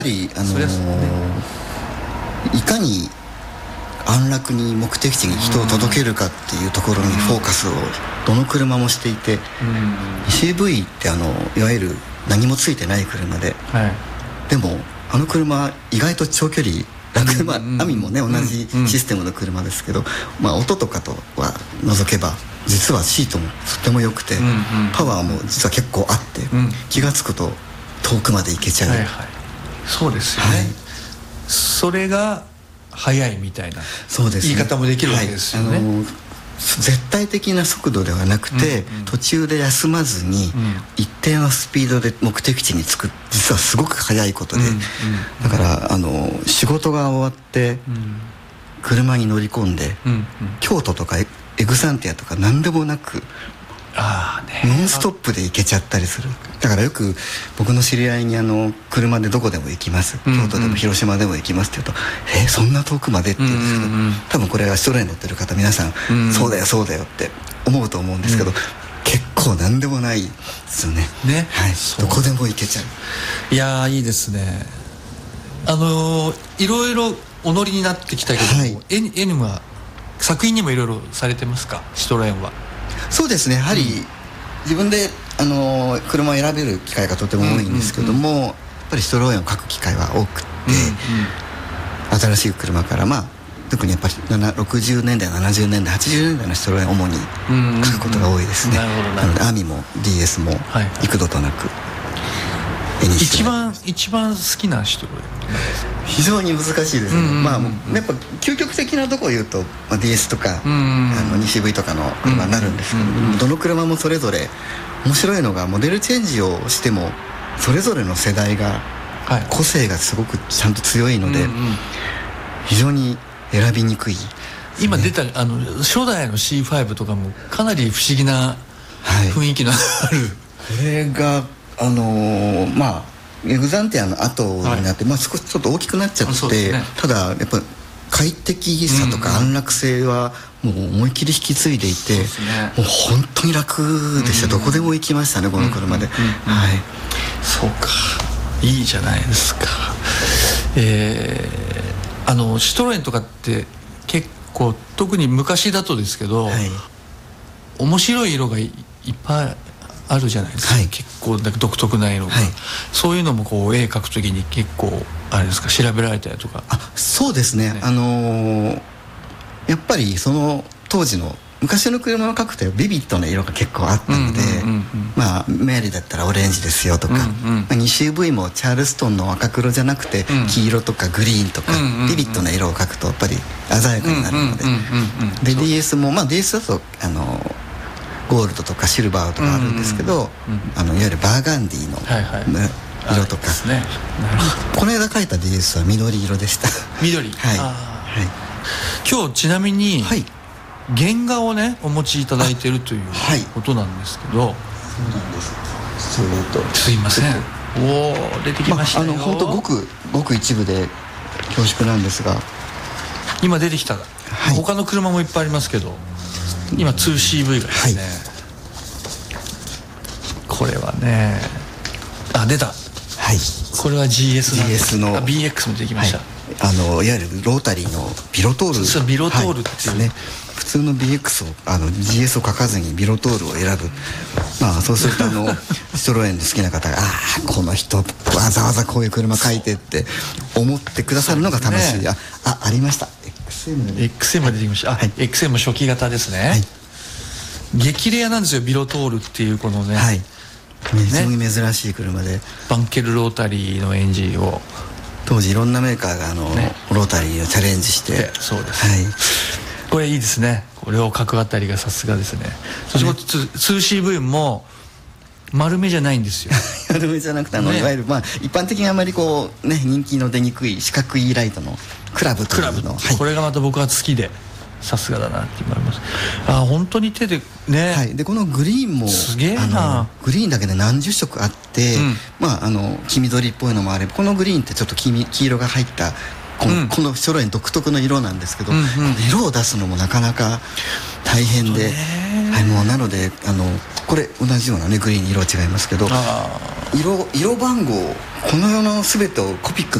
りいかに安楽に目的地に人を届けるかっていうところにフォーカスをどの車もしていて、CV っていわゆる何もついてない車で、でも車意外と長距離楽、アミもね同じシステムの車ですけど、音とかとは除けば実はシートもとても良くて、パワーも実は結構あって、気が付くと遠くまで行けちゃう、 そうですよね、それが速いみたいな言い方もできるわけですよね。 絶対的な速度ではなくて、途中で休まずに一定のスピードで目的地に着く、実はすごく速いことで、だから仕事が終わって車に乗り込んで、京都とかエグザンティアとか何でもなくノンストップで行けちゃったりする。だからよく僕の知り合いに車でどこでも行きます、京都でも広島でも行きますって言うと、そんな遠くまでって言うんですけど、多分これはシトロエン乗ってる方皆さん、そうだよそうだよって思うと思うんですけど、結構何でもないですよね。どこでも行けちゃう。 いやいいですね。いろいろお乗りになってきたけども、エニムは作品にもいろいろされてますか、シトロエンは。そうですね、やはり自分で車を選べる機会がとても多いんですけども、やっぱりシトロエンを描く機会は多くて、新しい車から特にやっぱり60年代70年代80年代のシトロエンを主に描くことが多いですね。なのでアミも DS も幾度となく一番好きなシトロエン非常に難しいですね。やっぱ究極的なとこを言うと、DS とか2CV とかの車になるんですけど、どの車もそれぞれ面白いのが、モデルチェンジをしてもそれぞれの世代が個性がすごくちゃんと強いので、非常に選びにくい、 今出た初代の C5 とかもかなり不思議な雰囲気のある、 これがエグザンティアの後になって、少しちょっと大きくなっちゃって、ただやっぱ快適さとか安楽性はもう思いっきり引き継いでいて、もう本当に楽でした。どこでも行きましたね、この車で。 そうか、いいじゃないですか。シトロエンとかって結構、特に昔だとですけど、面白い色がいっぱいあるじゃないですか、結構独特な色が、そういうのも絵描くときに結構あれですか、調べられたりとか。 そうですね、やっぱりその当時の昔の車を描くとビビッドな色が結構あったので、メアリーだったらオレンジですよとか、2CV もチャールストンの赤黒じゃなくて黄色とかグリーンとか、ビビッドな色を描くとやっぱり鮮やかになるので、で DS もDS だとゴールドとかシルバーとかあるんですけど、いわゆるバーガンディの色とか、この間描いた DS は緑色でした。 緑、今日ちなみに原画をねお持ちいただいているということなんですけど。 そうなんです。 すいません、出てきましたよ。 本当ごく一部で恐縮なんですが、 今出てきた、他の車もいっぱいありますけど、今 2CV がですね、これはね、出た、これは GS の BX も出てきました。 いわゆるロータリーのビロトール、 ビロトールっていうね、 普通の BX をGS を書かずにビロトールを選ぶ。そうするとシトロエンの好きな方がこの人わざわざこういう車書いてって思ってくださるのが楽しい。ありました、 XM が出てきました。XM も初期型ですね。激レアなんですよ、ビロトールっていうこのね、 非常に珍しい車で、 バンケルロータリーのエンジンを当時いろんなメーカーがロータリーをチャレンジして、 そうです、これいいですね。これを書くあたりがさすがですね。そして 2CV も丸めじゃないんですよ。 丸めじゃなくていわゆる一般的にあまり人気の出にくい四角いライトのクラブというの、 これがまた僕は好きで、さすがだなって思います。本当に手でね、 でこのグリーンもすげえな。 グリーンだけで何十色あって、黄緑っぽいのもあれば、このグリーンってちょっと黄色が入ったこのシトロエン独特の色なんですけど、色を出すのもなかなか大変で、もうなのでこれ同じようなグリーンに色は違いますけど、 色番号、この世の全てをコピック